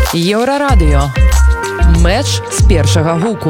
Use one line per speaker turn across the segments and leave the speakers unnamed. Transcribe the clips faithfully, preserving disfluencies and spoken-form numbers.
Еўрарадыё. Мэч з першага гуку.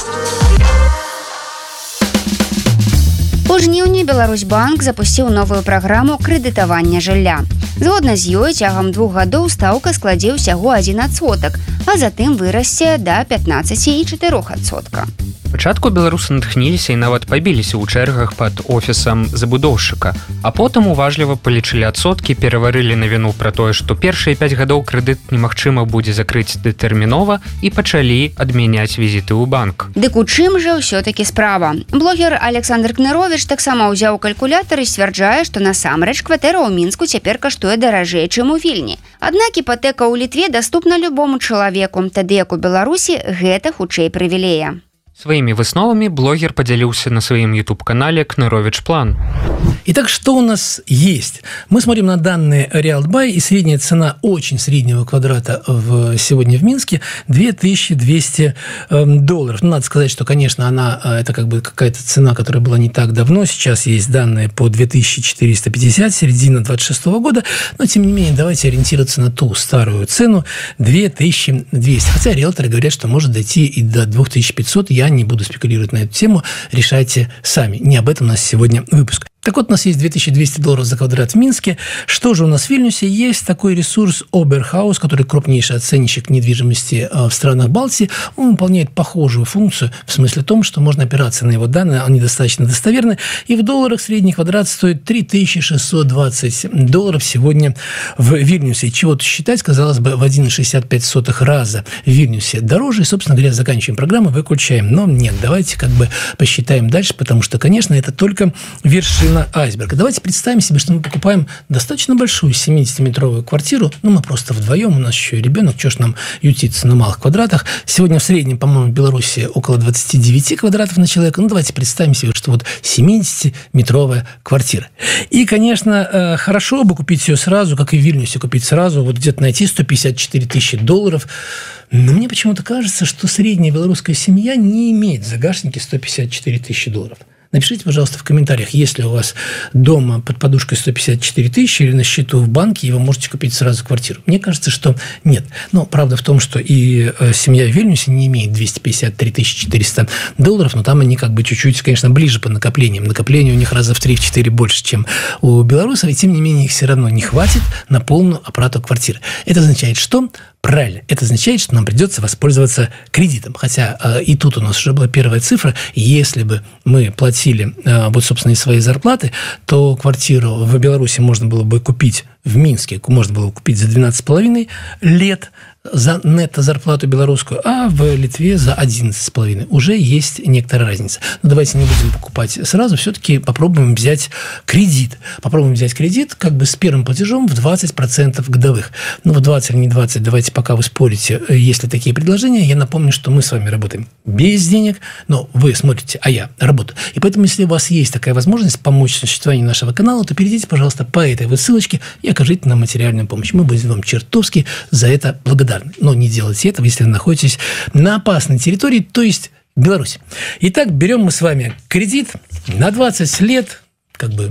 У жніўні Беларусьбанк запусціў новую праграму крэдытавання жылля. Згодна з ёй, цягам двух гадоў стаўка складзе ўсяго адзін адсотак, а затым вырасце да пятнаццаць і чатыры адсотка.
Спачатку беларусы натхніліся і нават пабіліся ў чэргах пад офісам забудоўшчыка, а потым уважліва палічылі адсоткі, пераварылі навіну пра тое, што першыя пяць гадоў крэдыт немагчыма будзе закрыць дэтэрмінова і пачалі адмяняць візіты ў банк.
Дык у чым жа ўсё-такі справа? Блогер Александр Кныровіч таксама ўзяў калькулятар і сцвярджае, што насамрэч кватэра ў Мінску цяпер каштуе даражэй, чым у Вільні. Аднак іпатэка ў Літве даступна любому чалавеку, тады як у Беларусі гэта хутчэй прывілея.
Своими высновами блогер поделился на своем YouTube-канале «Кнырович План».
Итак, что у нас есть? Мы смотрим на данные Realtbuy, и средняя цена очень среднего квадрата в, сегодня в Минске две тысячи двести долларов. Ну, надо сказать, что, конечно, она, это как бы какая-то цена, которая была не так давно. Сейчас есть данные по две тысячи четыреста пятьдесят, середина двадцать шестого года. Но, тем не менее, давайте ориентироваться на ту старую цену две тысячи двести. Хотя риэлторы говорят, что может дойти и до две тысячи пятьсот. Я не буду спекулировать на эту тему, решайте сами. Не об этом у нас сегодня выпуск. Так вот, у нас есть две тысячи двести долларов за квадрат в Минске. Что же у нас в Вильнюсе? Есть такой ресурс Oberhaus, который крупнейший оценщик недвижимости в странах Балтии. Он выполняет похожую функцию, в смысле том, что можно опираться на его данные, они достаточно достоверны. И в долларах средний квадрат стоит три тысячи шестьсот двадцать долларов сегодня в Вильнюсе. И чего-то считать, казалось бы, в один целых шестьдесят пять сотых раза в Вильнюсе дороже. И, собственно говоря, заканчиваем программу, выключаем. Но нет, давайте как бы посчитаем дальше, потому что, конечно, это только вершина айсберга. Давайте представим себе, что мы покупаем достаточно большую семидесятиметровую квартиру. Ну, мы просто вдвоем, у нас еще и ребенок, что ж нам ютиться на малых квадратах. Сегодня в среднем, по-моему, в Беларуси около двадцать девять квадратов на человека. Ну, давайте представим себе, что вот семидесятиметровая квартира. И, конечно, хорошо бы купить ее сразу, как и в Вильнюсе, купить сразу, вот где-то найти сто пятьдесят четыре тысячи долларов. Но мне почему-то кажется, что средняя белорусская семья не имеет в загашнике сто пятьдесят четыре тысячи долларов. Напишите, пожалуйста, в комментариях, есть ли у вас дома под подушкой сто пятьдесят четыре тысячи или на счету в банке, и вы можете купить сразу квартиру. Мне кажется, что нет. Но правда в том, что и семья в Вильнюсе не имеет двести пятьдесят три тысячи четыреста долларов, но там они как бы чуть-чуть, конечно, ближе по накоплениям. Накопление у них раза в три-четыре больше, чем у белорусов, и тем не менее их все равно не хватит на полную оплату квартиры. Это означает, что... Правильно. Это означает, что нам придется воспользоваться кредитом. Хотя э, и тут у нас уже была первая цифра. Если бы мы платили э, вот, собственно, из своей зарплаты, то квартиру в Беларуси можно было бы купить в Минске, можно было бы купить за двенадцать с половиной лет за нетто-зарплату белорусскую, а в Литве за одиннадцать с половиной. Уже есть некоторая разница. Но давайте не будем покупать сразу, все-таки попробуем взять кредит. Попробуем взять кредит как бы с первым платежом в двадцать процентов годовых. Ну, в двадцать или не двадцать, давайте пока вы спорите, есть ли такие предложения. Я напомню, что мы с вами работаем без денег, но вы смотрите, а я работаю. И поэтому, если у вас есть такая возможность помочь существованию нашего канала, то перейдите, пожалуйста, по этой вот ссылочке и окажите нам материальную помощь. Мы будем вам чертовски за это благодарны. Но не делайте этого, если вы находитесь на опасной территории, то есть Беларусь. Итак, берем мы с вами кредит на двадцать лет, как бы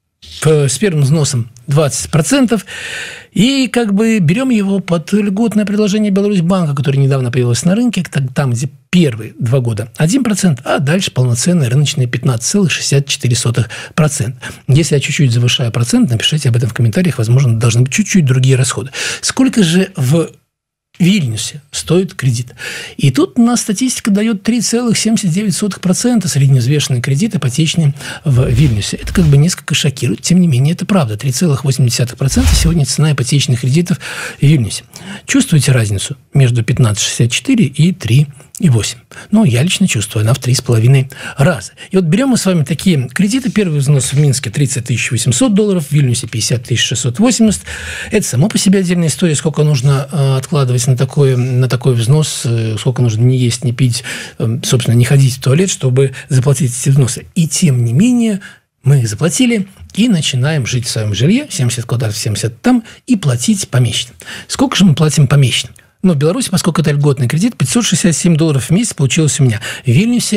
с первым взносом двадцать процентов, и как бы берем его под льготное предложение Беларусьбанка, которое недавно появилось на рынке, там, где первые два года один процент, а дальше полноценные рыночные пятнадцать целых шестьдесят четыре сотых процента. Если я чуть-чуть завышаю процент, напишите об этом в комментариях, возможно, должны быть чуть-чуть другие расходы. Сколько же в Вильнюсе стоит кредит? И тут у нас статистика дает три целых семьдесят девять сотых процента средневзвешенный кредит ипотечный в Вильнюсе. Это как бы несколько шокирует, тем не менее это правда. три целых восемь десятых процента сегодня цена ипотечных кредитов в Вильнюсе. Чувствуете разницу между пятнадцать шестьдесят четыре и три и восемь? Ну, я лично чувствую, она в три с половиной раза. И вот берем мы с вами такие кредиты. Первый взнос в Минске тридцать тысяч восемьсот долларов, в Вильнюсе пятьдесят тысяч шестьсот восемьдесят. Это само по себе отдельная история, сколько нужно э, откладывать на такой, на такой взнос, э, сколько нужно не есть, не пить, э, собственно, не ходить в туалет, чтобы заплатить эти взносы. И тем не менее мы их заплатили и начинаем жить в своем жилье, семьдесят квадратов, семьдесят там, и платить помесячно. Сколько же мы платим помесячно? Но в Беларуси, поскольку это льготный кредит, пятьсот шестьдесят семь долларов в месяц получилось у меня. В Вильнюсе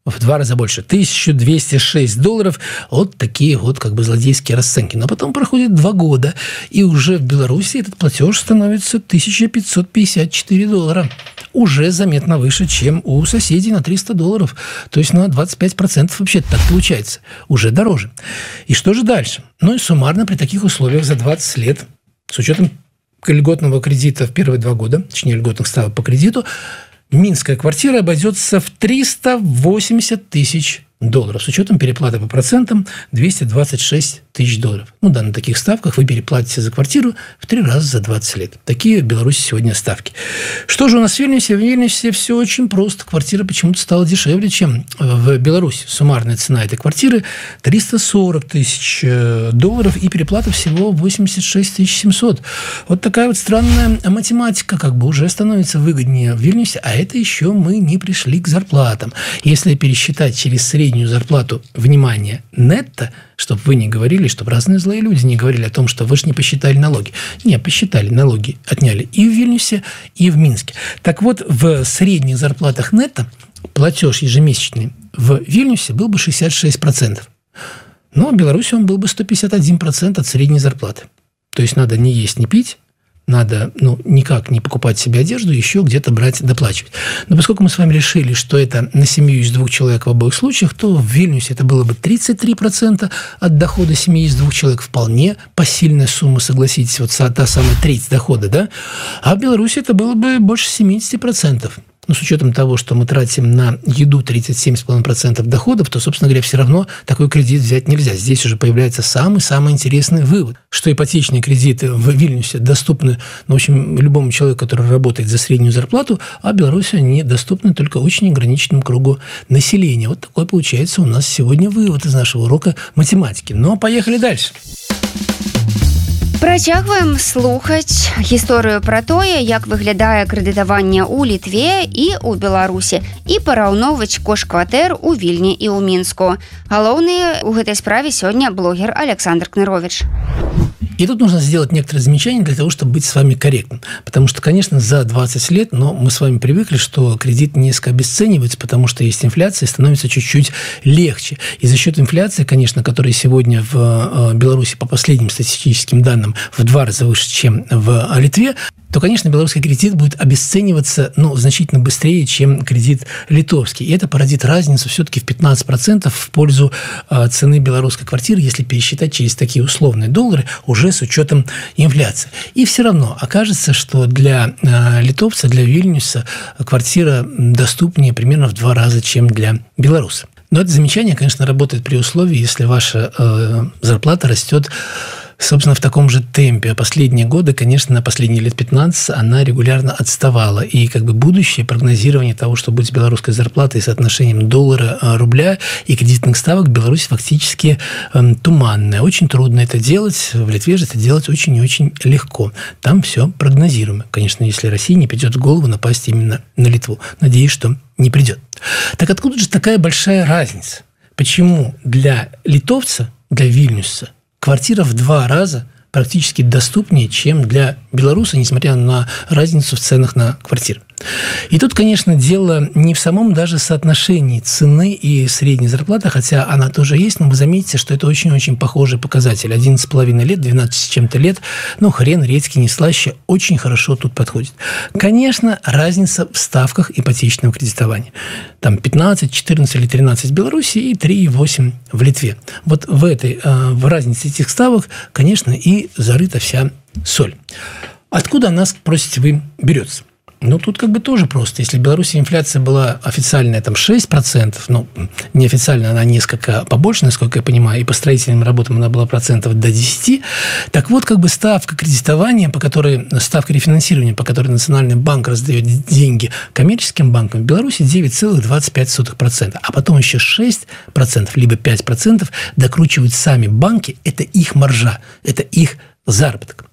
в два раза больше, тысяча двести шесть долларов. Вот такие вот как бы злодейские расценки. Но потом проходит два года, и уже в Беларуси этот платеж становится тысяча пятьсот пятьдесят четыре доллара. Уже заметно выше, чем у соседей на триста долларов. То есть на двадцать пять процентов вообще так получается. Уже дороже. И что же дальше? Ну и суммарно при таких условиях за двадцать лет, с учетом льготного кредита в первые два года, точнее льготных ставок по кредиту, минская квартира обойдется в триста восемьдесят тысяч долларов. С учетом переплаты по процентам двести двадцать шесть тысяч долларов. Ну да, на таких ставках вы переплатите за квартиру в три раза за двадцать лет. Такие в Беларуси сегодня ставки. Что же у нас в Вильнюсе? В Вильнюсе все очень просто. Квартира почему-то стала дешевле, чем в Беларуси. Суммарная цена этой квартиры триста сорок тысяч долларов и переплата всего восемьдесят шесть тысяч семьсот. Вот такая вот странная математика как бы уже становится выгоднее в Вильнюсе, а это еще мы не пришли к зарплатам. Если пересчитать через среднюю зарплату, внимание, нетто, чтобы вы не говорили, чтобы разные злые люди не говорили о том, что вы же не посчитали налоги. Не, посчитали, налоги отняли и в Вильнюсе, и в Минске. Так вот, в средних зарплатах нетто платеж ежемесячный в Вильнюсе был бы шестьдесят шесть процентов. Но в Беларуси он был бы сто пятьдесят один процент от средней зарплаты. То есть надо не есть, не пить, надо ну, никак не покупать себе одежду, еще где-то брать, доплачивать. Но поскольку мы с вами решили, что это на семью из двух человек в обоих случаях, то в Вильнюсе это было бы тридцать три процента от дохода семьи из двух человек. Вполне посильная сумма, согласитесь, вот та самая треть дохода, да? А в Беларуси это было бы больше семьдесят процентов. Но с учетом того, что мы тратим на еду тридцать семь целых пять десятых процента доходов, то, собственно говоря, все равно такой кредит взять нельзя. Здесь уже появляется самый-самый интересный вывод, что ипотечные кредиты в Вильнюсе доступны, ну, в общем, любому человеку, который работает за среднюю зарплату, а в Беларуси они доступны только очень ограниченному кругу населения. Вот такой получается у нас сегодня вывод из нашего урока математики. Но поехали дальше.
Працягваем слухаць гісторыю пра тое, як выглядае крэдытаванне ў Літве і ў Беларусі і параўноўваць кошт кватэр у Вільні і ў Мінску. Галоўны ў гэтай справе сёння блогер Александр Кнырович.
И тут нужно сделать некоторые замечания для того, чтобы быть с вами корректным. Потому что, конечно, за двадцать лет, но мы с вами привыкли, что кредит несколько обесценивается, потому что есть инфляция, и становится чуть-чуть легче. И за счет инфляции, конечно, которая сегодня в Беларуси по последним статистическим данным в два раза выше, чем в Литве, то, конечно, белорусский кредит будет обесцениваться ну, значительно быстрее, чем кредит литовский. И это породит разницу все-таки в пятнадцать процентов в пользу э, цены белорусской квартиры, если пересчитать через такие условные доллары, уже с учетом инфляции. И все равно окажется, что для э, литовца, для Вильнюса квартира доступнее примерно в два раза, чем для белоруса. Но это замечание, конечно, работает при условии, если ваша э, зарплата растет, собственно, в таком же темпе. А последние годы, конечно, на последние лет пятнадцать она регулярно отставала. И как бы будущее прогнозирование того, что будет с белорусской зарплатой, соотношением доллара, рубля и кредитных ставок в Беларуси фактически э, туманное. Очень трудно это делать. В Литве же это делать очень и очень легко. Там все прогнозируемо. Конечно, если Россия не придет в голову напасть именно на Литву. Надеюсь, что не придет. Так откуда же такая большая разница? Почему для литовца, для Вильнюса, квартира в два раза практически доступнее, чем для белоруса, несмотря на разницу в ценах на квартиры? И тут, конечно, дело не в самом даже соотношении цены и средней зарплаты, хотя она тоже есть, но вы заметите, что это очень-очень похожий показатель. одиннадцать с половиной лет, двенадцать с чем-то лет, ну, хрен редкий, не слаще, очень хорошо тут подходит. Конечно, разница в ставках ипотечного кредитования. Там пятнадцать, четырнадцать или тринадцать в Беларуси и три и восемь в Литве. Вот в этой, в разнице этих ставок, конечно, и зарыта вся соль. Откуда она, спросите вы, берется? Ну, тут как бы тоже просто. Если в Беларуси инфляция была официальная там шесть процентов, ну, неофициально она несколько побольше, насколько я понимаю, и по строительным работам она была процентов до десяти, так вот, как бы ставка кредитования, по которой, ставка рефинансирования, по которой Национальный банк раздает деньги коммерческим банкам, в Беларуси девять целых двадцать пять сотых процента, а потом еще шесть процентов, либо пять процентов докручивают сами банки, это их маржа, это их заработок.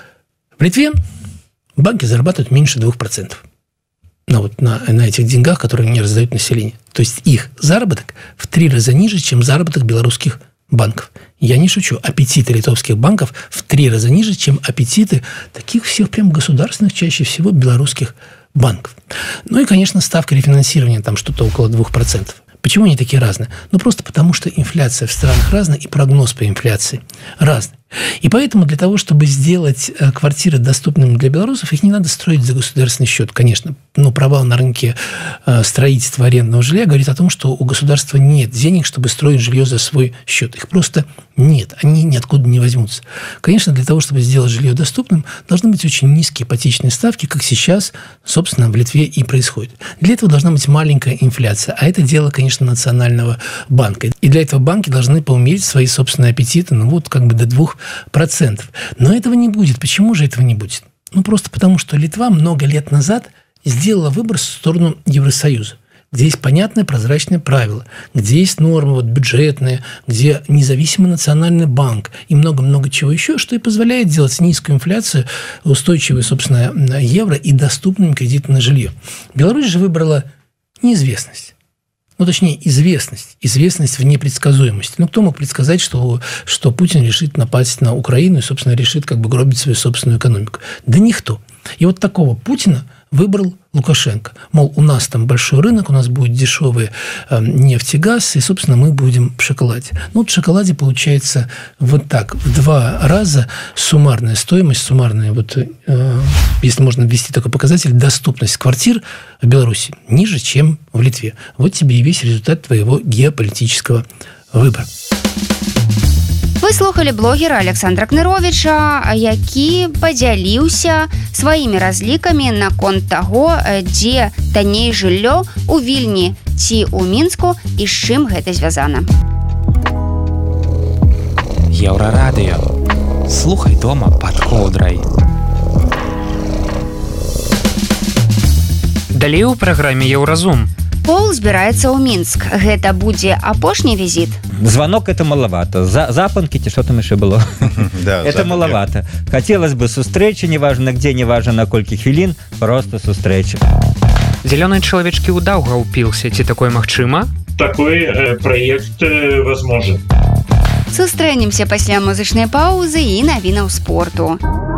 В Литве банки зарабатывают меньше двух процентов ну, вот на, на этих деньгах, которые они раздают населению. То есть их заработок в три раза ниже, чем заработок белорусских банков. Я не шучу. Аппетиты литовских банков в три раза ниже, чем аппетиты таких всех прям государственных, чаще всего белорусских банков. Ну и, конечно, ставка рефинансирования там что-то около двух процентов. Почему они такие разные? Ну, просто потому, что инфляция в странах разная, и прогноз по инфляции разный. И поэтому для того, чтобы сделать квартиры доступными для белорусов, их не надо строить за государственный счет. Конечно, но провал на рынке строительства арендного жилья говорит о том, что у государства нет денег, чтобы строить жилье за свой счет. Их просто нет, они ниоткуда не возьмутся. Конечно, для того, чтобы сделать жилье доступным, должны быть очень низкие ипотечные ставки, как сейчас, собственно, в Литве и происходит. Для этого должна быть маленькая инфляция, а это дело, конечно, Национального банка. И для этого банки должны поумерить свои собственные аппетиты, ну вот как бы до двух процентов. Но этого не будет. Почему же этого не будет? Ну, просто потому, что Литва много лет назад сделала выбор в сторону Евросоюза, где есть понятное прозрачное правило, где есть нормы вот, бюджетные, где независимый национальный банк и много-много чего еще, что и позволяет делать низкую инфляцию, устойчивую, собственно, евро и доступным кредитом на жилье. Беларусь же выбрала неизвестность. Ну, точнее, известность. Известность в непредсказуемости. Ну, кто мог предсказать, что, что Путин решит напасть на Украину и, собственно, решит как бы гробить свою собственную экономику? Да никто. И вот такого Путина выбрал Лукашенко. Мол, у нас там большой рынок, у нас будет дешевые э, нефть и газ, и, собственно, мы будем в шоколаде. Ну, вот в шоколаде получается вот так, в два раза суммарная стоимость, суммарная, вот, э, если можно ввести такой показатель, доступность квартир в Беларуси ниже, чем в Литве. Вот тебе и весь результат твоего геополитического выбора.
Вы слухали блогера Александра Кныровіча, які падзяліўся сваімі разлікамі наконт таго, дзе танней жыллё у Вільні ці ў Мінску і з чым гэта звязана.
Еўрарадыё. Слухай дома пад коўдрай.
Далей у праграме Еўразум.
Пол збіраецца ў Мінск. Гэта будзе апошні візіт?
Звонок это маловато. За, запонки, ті, что там еще было?
Да,
это маловато. Хотелось бы сустрэчы, неважно где, неважно на колькі хвілін, просто сустрэчы.
Зелёные человечки у Даўгаўпілсе, ці такое магчыма?
Такой э, проект э, возможен.
Сустрэнемся пасля музычнай паўзы і навінаў спорту.